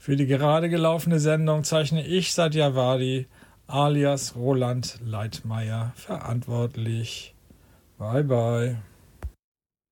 Für die gerade gelaufene Sendung zeichne ich Satyavadi alias Roland Leitmeier verantwortlich. Bye bye.